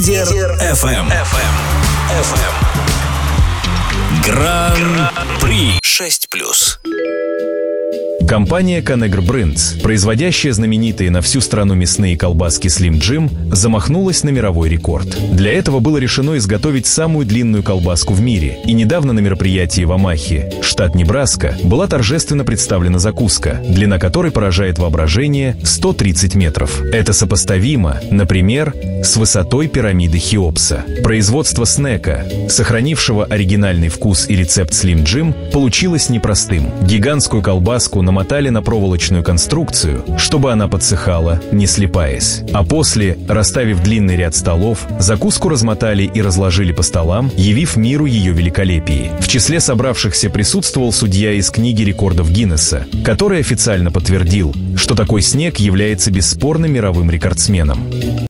Лидер FM. Гран-при 6+. Компания Conagra Brands, производящая знаменитые на всю страну мясные колбаски Slim Jim, замахнулась на мировой рекорд. Для этого было решено изготовить самую длинную колбаску в мире. И недавно на мероприятии в Омахе, штат Небраска, была торжественно представлена закуска, длина которой поражает воображение 130 метров. Это сопоставимо, например, с высотой пирамиды Хеопса. Производство снека, сохранившего оригинальный вкус и рецепт Slim Jim, получилось непростым. Гигантскую колбаску намотали на проволочную конструкцию, чтобы она подсыхала, не слипаясь. А после, расставив длинный ряд столов, закуску размотали и разложили по столам, явив миру ее великолепие. В числе собравшихся присутствовал судья из книги рекордов Гиннесса, который официально подтвердил, что такой снек является бесспорным мировым рекордсменом.